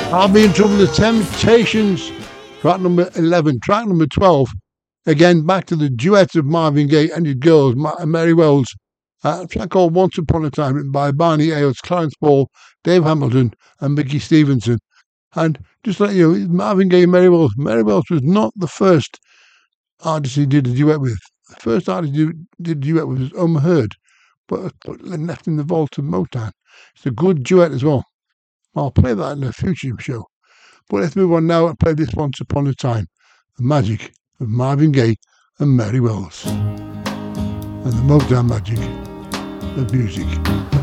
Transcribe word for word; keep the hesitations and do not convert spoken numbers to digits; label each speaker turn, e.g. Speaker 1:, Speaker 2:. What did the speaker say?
Speaker 1: I'll Be in Trouble, The Temptations, track number eleven. Track number twelve, again, back to the duet of Marvin Gaye and his girls, Mary Wells. Uh, a track called Once Upon a Time, written by Barney Ayers, Clarence Paul, Dave Hamilton, and Mickey Stevenson. And just to let you know, Marvin Gaye and Mary Wells. Mary Wells was not the first artist he did a duet with. The first artist he did a duet with was Omar Hurd, but left in the vault of Motown. It's a good duet as well. I'll play that in a future show. But let's move on now and play this Once Upon a Time, the magic of Marvin Gaye and Mary Wells, and the Motown magic of music.